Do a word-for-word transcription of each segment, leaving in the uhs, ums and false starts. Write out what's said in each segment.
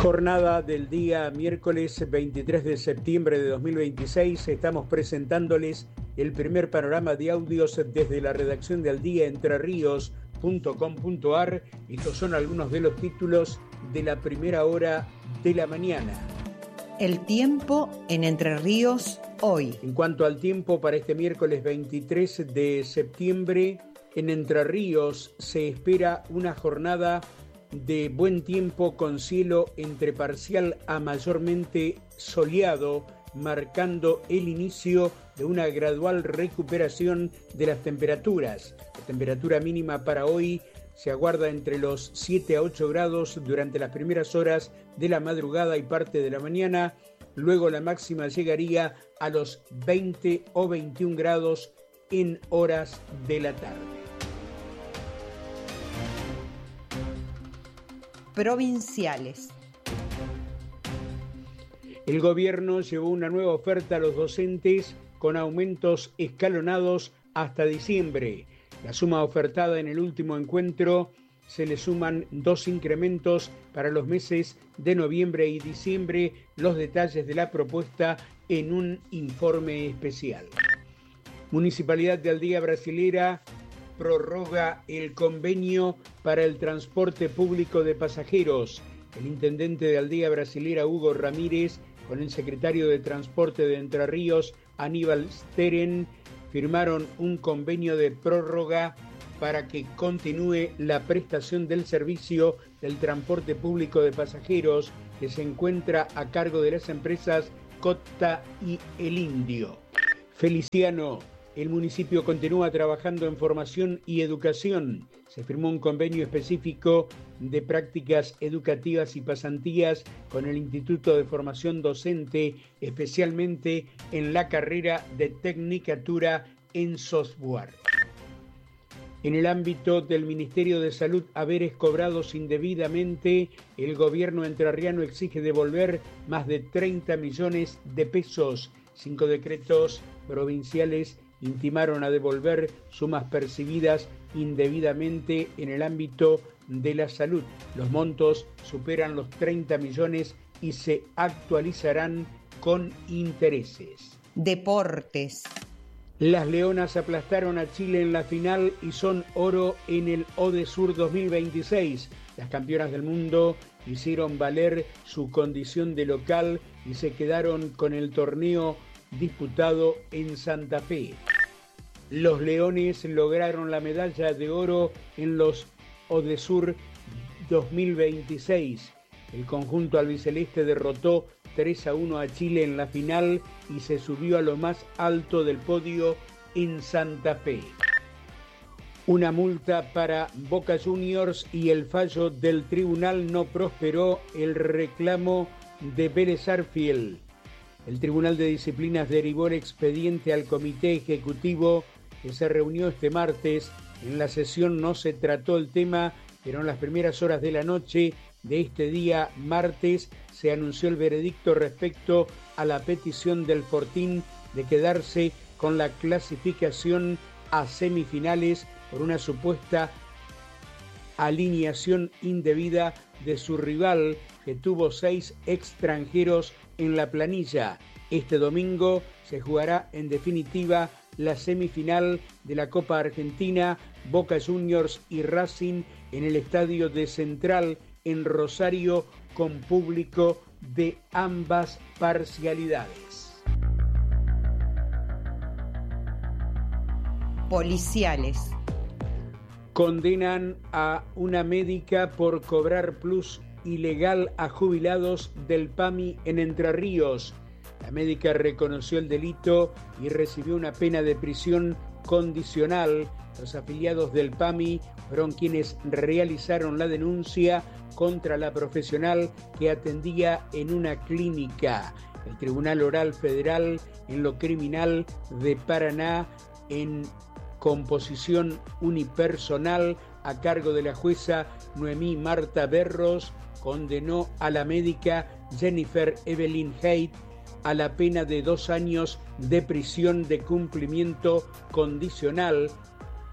Jornada del día miércoles veintitrés de septiembre de dos mil veintiséis. Estamos presentándoles el primer panorama de audios desde la redacción de aldía entre ríos punto com punto a r. Estos son algunos de los títulos de la primera hora de la mañana. El tiempo en Entre Ríos hoy. En cuanto al tiempo para este miércoles veintitrés de septiembre, en Entre Ríos se espera una jornada de buen tiempo con cielo entre parcial a mayormente soleado, marcando el inicio de una gradual recuperación de las temperaturas. La temperatura mínima para hoy se aguarda entre los siete a ocho grados durante las primeras horas de la madrugada y parte de la mañana. Luego la máxima llegaría a los veinte o veintiún grados en horas de la tarde. Provinciales. El gobierno llevó una nueva oferta a los docentes con aumentos escalonados hasta diciembre. La suma ofertada en el último encuentro se le suman dos incrementos para los meses de noviembre y diciembre. Los detalles de la propuesta en un informe especial. Municipalidad de Aldea Brasilera prorroga el convenio para el transporte público de pasajeros. El intendente de Aldea Brasilera, Hugo Ramírez, con el secretario de Transporte de Entre Ríos, Aníbal Steren, firmaron un convenio de prórroga para que continúe la prestación del servicio del transporte público de pasajeros que se encuentra a cargo de las empresas Cota y El Indio. Feliciano. El municipio continúa trabajando en formación y educación. Se firmó un convenio específico de prácticas educativas y pasantías con el Instituto de Formación Docente, especialmente en la carrera de Tecnicatura en Software. En el ámbito del Ministerio de Salud, haberes cobrados indebidamente, el gobierno entrerriano exige devolver más de treinta millones de pesos. Cinco decretos provinciales intimaron a devolver sumas percibidas indebidamente en el ámbito de la salud. Los montos superan los treinta millones y se actualizarán con intereses. Deportes. Las Leonas aplastaron a Chile en la final y son oro en el Odesur dos mil veintiséis. Las campeonas del mundo hicieron valer su condición de local y se quedaron con el torneo disputado en Santa Fe. Los Leones lograron la medalla de oro en los Odesur dos mil veintiséis. El conjunto albiceleste derrotó tres a uno a Chile en la final y se subió a lo más alto del podio en Santa Fe. Una multa para Boca Juniors y el fallo del tribunal no prosperó el reclamo de Vélez Sarsfield. El Tribunal de Disciplinas derivó el expediente al Comité Ejecutivo que se reunió este martes. En la sesión no se trató el tema, pero en las primeras horas de la noche de este día martes se anunció el veredicto respecto a la petición del Fortín de quedarse con la clasificación a semifinales por una supuesta alineación indebida de su rival, que tuvo seis extranjeros en la planilla. Este domingo se jugará en definitiva la semifinal de la Copa Argentina, Boca Juniors y Racing en el estadio de Central en Rosario, con público de ambas parcialidades. Policiales. Condenan a una médica por cobrar plus ilegal a jubilados del P A M I en Entre Ríos. La médica reconoció el delito y recibió una pena de prisión condicional. Los afiliados del P A M I fueron quienes realizaron la denuncia contra la profesional que atendía en una clínica. El Tribunal Oral Federal en lo Criminal de Paraná, en composición unipersonal a cargo de la jueza Noemí Marta Berros, condenó a la médica Jennifer Evelyn Haidt a la pena de dos años de prisión de cumplimiento condicional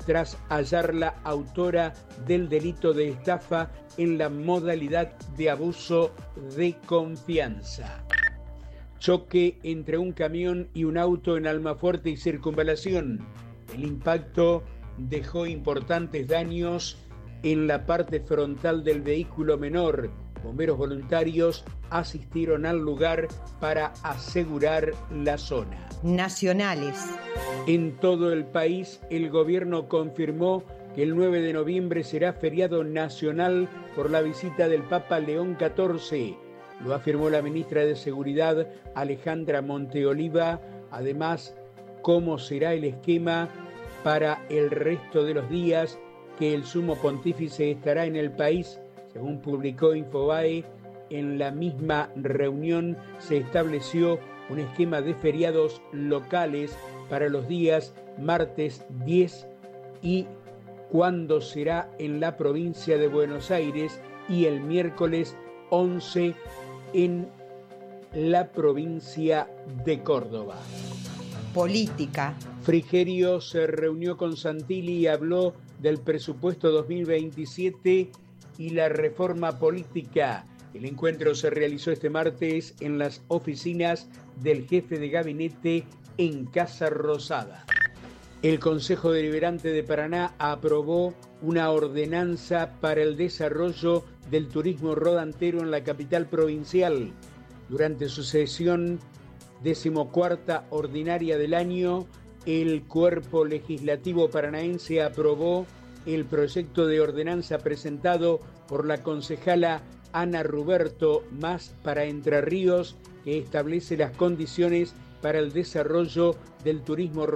tras hallarla autora del delito de estafa en la modalidad de abuso de confianza. Choque entre un camión y un auto en Almafuerte y Circunvalación. El impacto dejó importantes daños en la parte frontal del vehículo menor. Bomberos voluntarios asistieron al lugar para asegurar la zona. Nacionales. En todo el país, el gobierno confirmó que el nueve de noviembre será feriado nacional por la visita del Papa León catorce. Lo afirmó la ministra de Seguridad, Alejandra Monteoliva. Además, cómo será el esquema para el resto de los días que el sumo pontífice estará en el país. Según publicó Infobae, en la misma reunión se estableció un esquema de feriados locales para los días martes diez y cuando será en la provincia de Buenos Aires y el miércoles once en la provincia de Córdoba. Política. Frigerio se reunió con Santilli y habló del presupuesto dos mil veintisiete y la reforma política. El encuentro se realizó este martes en las oficinas del jefe de gabinete en Casa Rosada. El Consejo Deliberante de Paraná aprobó una ordenanza para el desarrollo del turismo rodantero en la capital provincial. Durante su sesión decimocuarta ordinaria del año, el cuerpo legislativo paranaense aprobó el proyecto de ordenanza presentado por la concejala Ana Ruberto Más para Entre Ríos, que establece las condiciones para el desarrollo del turismo